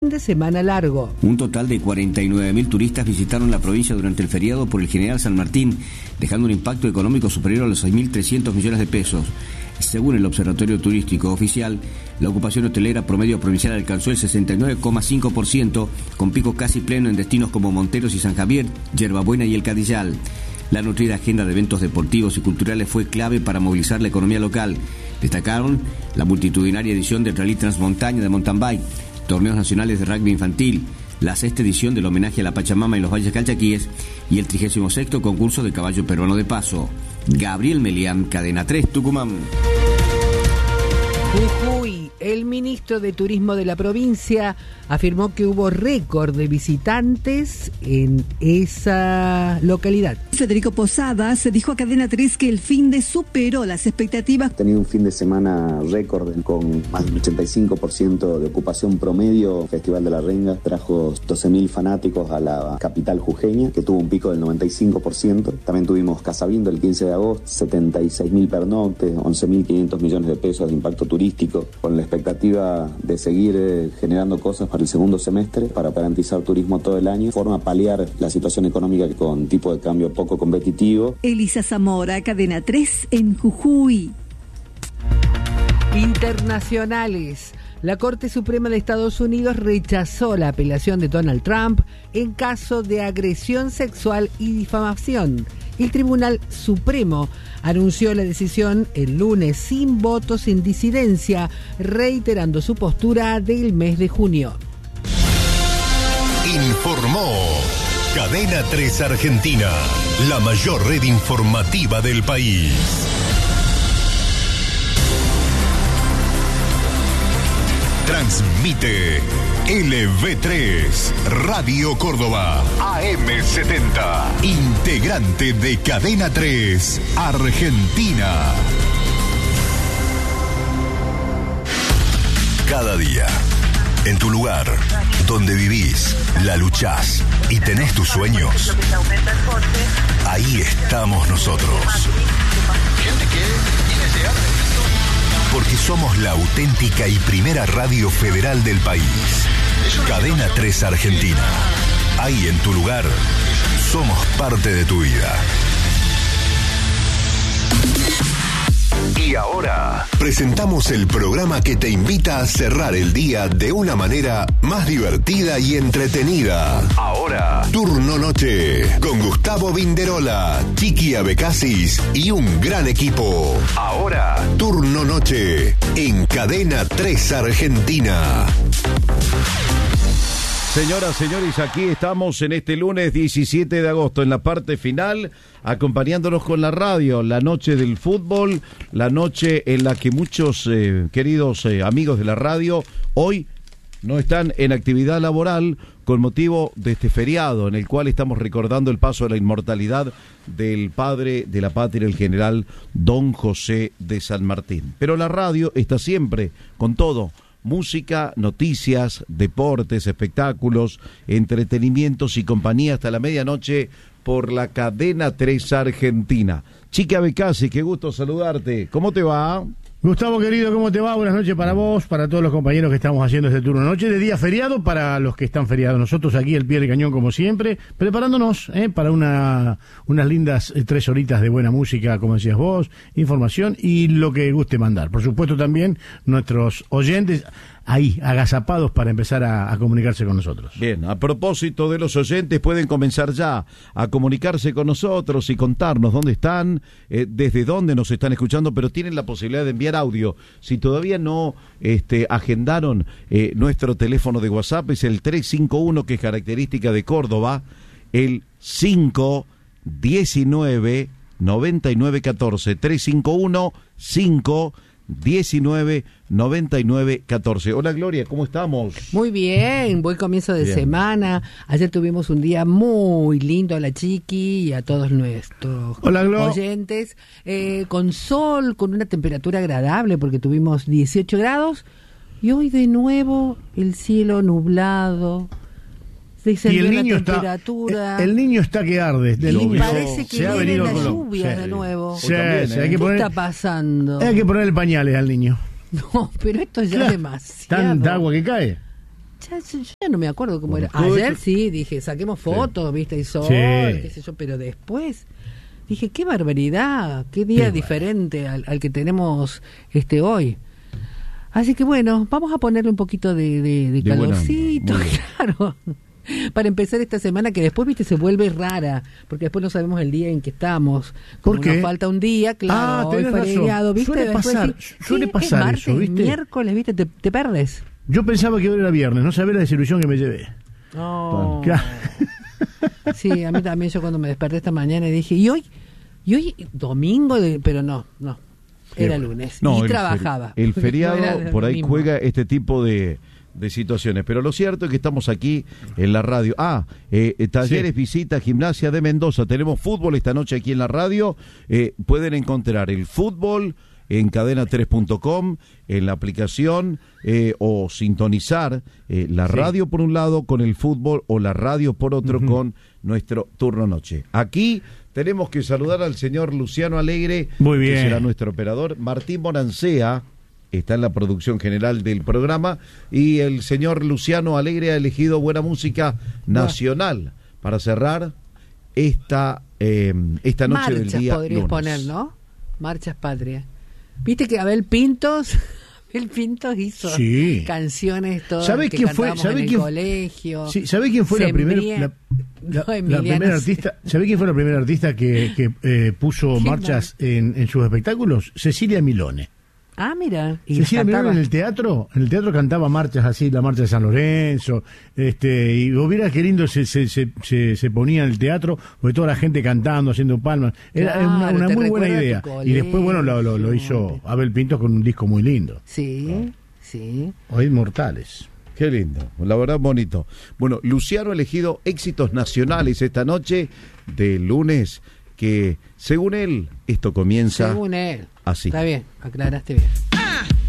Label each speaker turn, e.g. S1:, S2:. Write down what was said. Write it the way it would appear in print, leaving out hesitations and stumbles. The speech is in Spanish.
S1: de semana largo.
S2: Un total de 49.000 turistas visitaron la provincia durante el feriado por el General San Martín, dejando un impacto económico superior a los 6.300 millones de pesos. Según el Observatorio Turístico Oficial, la ocupación hotelera promedio provincial alcanzó el 69,5%, con pico casi pleno en destinos como Monteros y San Javier, Yerbabuena y El Cadillal. La nutrida agenda de eventos deportivos y culturales fue clave para movilizar la economía local. Destacaron la multitudinaria edición del Rally Transmontaña de Mountain Bike, torneos nacionales de rugby infantil, la 6ª edición del homenaje a la Pachamama en los Valles Calchaquíes y el 36º concurso de caballo peruano de paso. Gabriel Melián, Cadena 3, Tucumán.
S1: Jujuy, el ministro de Turismo de la provincia afirmó que hubo récord de visitantes en esa localidad.
S3: Federico Posadas dijo a Cadena 3 que el fin de superó las expectativas.
S4: Ha tenido un fin de semana récord con más del 85% de ocupación promedio. El Festival de la Renga trajo 12.000 fanáticos a la capital jujeña, que tuvo un pico del 95%. También tuvimos Casabindo el 15 de agosto, 76.000 pernoctes, 11.500 millones de pesos de impacto turístico, con la expectativa de seguir generando cosas para el segundo semestre, para garantizar turismo todo el año, forma paliar la situación económica con tipo de cambio poco competitivo.
S3: Elisa Zamora, Cadena 3 en Jujuy.
S1: Internacionales. La Corte Suprema de Estados Unidos rechazó la apelación de Donald Trump en caso de agresión sexual y difamación. El Tribunal Supremo anunció la decisión el lunes sin votos, sin disidencia, reiterando su postura del mes de junio.
S5: Informó Cadena 3 Argentina, la mayor red informativa del país. Transmite LV3, Radio Córdoba, AM70, integrante de Cadena 3, Argentina. Cada día, en tu lugar, donde vivís, la luchás y tenés tus sueños, ahí estamos nosotros. Porque somos la auténtica y primera radio federal del país. Cadena 3 Argentina. Ahí en tu lugar, somos parte de tu vida. Y ahora presentamos el programa que te invita a cerrar el día de una manera más divertida y entretenida. Ahora, Turno Noche, con Gustavo Vinderola, Chiqui Abecasis y un gran equipo. Ahora, Turno Noche, en Cadena 3 Argentina.
S6: Señoras, señores, aquí estamos en este lunes 17 de agosto, en la parte final, acompañándonos con la radio, la noche del fútbol, la noche en la que muchos queridos amigos de la radio hoy no están en actividad laboral con motivo de este feriado, en el cual estamos recordando el paso a la inmortalidad del padre de la patria, el general Don José de San Martín. Pero la radio está siempre con todo. Música, noticias, deportes, espectáculos, entretenimientos y compañía hasta la medianoche por la Cadena 3 Argentina. Chiqui Abecasis, qué gusto saludarte. ¿Cómo te va?
S7: Gustavo, querido, ¿cómo te va? Buenas noches para vos, para todos los compañeros que estamos haciendo este turno de noche de día feriado, para los que están feriados. Nosotros aquí al pie del cañón, como siempre, preparándonos para unas lindas 3 horitas de buena música, como decías vos, información y lo que guste mandar. Por supuesto también nuestros oyentes ahí, agazapados para empezar a comunicarse con nosotros.
S6: Bien, a propósito de los oyentes, pueden comenzar ya a comunicarse con nosotros y contarnos dónde están, desde dónde nos están escuchando, pero tienen la posibilidad de enviar audio. Si todavía no agendaron nuestro teléfono de WhatsApp, es el 351, que es característica de Córdoba, el 519 9914, 351 519 9914. Hola Gloria, ¿cómo estamos?
S1: Muy bien, buen comienzo de semana. Ayer tuvimos un día muy lindo a la Chiqui y a todos nuestros oyentes, con sol, con una temperatura agradable porque tuvimos 18 grados y hoy de nuevo el cielo nublado.
S7: Y el niño el niño está que arde.
S1: Parece que viene la lluvia de nuevo.
S7: ¿Qué
S1: está pasando?
S7: Hay que ponerle pañales al niño.
S1: No, pero esto ya es demasiado.
S7: ¿Tanta agua que cae?
S1: ya no me acuerdo cómo era. Ayer sí, dije, saquemos fotos, viste, y sol, qué sé yo, pero después dije, qué barbaridad, qué día diferente al que tenemos hoy. Así que bueno, vamos a ponerle un poquito de calorcito, claro, para empezar esta semana que después, viste, se vuelve rara, porque después no sabemos el día en que estamos.
S7: ¿Por qué?
S1: Nos falta un día, claro, hoy feriado, ¿viste?
S7: Suele pasar
S1: martes,
S7: eso, ¿viste?
S1: Miércoles, ¿viste? Te perdes.
S7: Yo pensaba que hoy era viernes, no sabía la desilusión que me llevé.
S1: No. Claro. Sí, a mí también, yo cuando me desperté esta mañana dije, ¿y hoy domingo? Pero no. Era lunes.
S6: No,
S1: y trabajaba.
S6: El feriado por ahí juega este tipo de situaciones. Pero lo cierto es que estamos aquí en la radio. Talleres, Visita, Gimnasia de Mendoza. Tenemos fútbol esta noche aquí en la radio. Pueden encontrar el fútbol en cadena3.com, en la aplicación, o sintonizar la radio por un lado con el fútbol, o la radio por otro con nuestro turno noche. Aquí tenemos que saludar al señor Luciano Alegre,
S7: muy bien,
S6: que será nuestro operador. Martín Morancea está en la producción general del programa, y el señor Luciano Alegre ha elegido buena música nacional para cerrar esta noche
S1: Marchas
S6: del día
S1: podrías
S6: lunes.
S1: poner, ¿no? Marchas Patria. Viste que Abel Pintos hizo canciones todas que cantábamos en el colegio.
S7: Sí, ¿sabe quién fue la primera artista? ¿Sabe quién fue la primera artista que puso marchas en sus espectáculos? Cecilia Milone.
S1: Ah, mira.
S7: Cecilia Milone en el teatro cantaba marchas así, la marcha de San Lorenzo, y hubiera qué lindo se ponía en el teatro, porque toda la gente cantando, haciendo palmas. Era una muy buena idea. Y después, bueno, lo hizo Abel Pintos con un disco muy lindo.
S1: Sí.
S7: O Inmortales.
S6: Qué lindo, la verdad bonito. Bueno, Luciano ha elegido éxitos nacionales esta noche de lunes, que según él, esto comienza
S1: según él.
S6: así.
S1: Está bien, aclaraste bien.